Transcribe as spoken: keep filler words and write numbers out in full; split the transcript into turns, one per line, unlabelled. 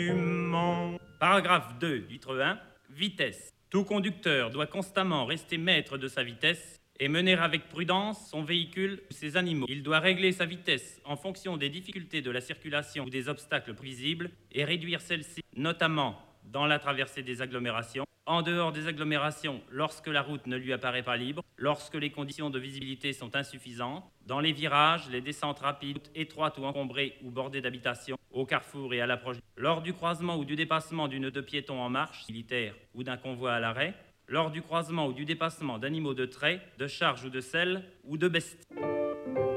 monument.
Paragraphe deux, litre un. Vitesse. Tout conducteur doit constamment rester maître de sa vitesse et mener avec prudence son véhicule ou ses animaux. Il doit régler sa vitesse en fonction des difficultés de la circulation ou des obstacles visibles et réduire celle-ci, notamment dans la traversée des agglomérations, en dehors des agglomérations lorsque la route ne lui apparaît pas libre, lorsque les conditions de visibilité sont insuffisantes, dans les virages, les descentes rapides, étroites ou encombrées ou bordées d'habitations, au carrefour et à l'approche, lors du croisement ou du dépassement d'une de piétons en marche, militaire ou d'un convoi à l'arrêt, lors du croisement ou du dépassement d'animaux de trait, de charge ou de selle ou de bestiaires.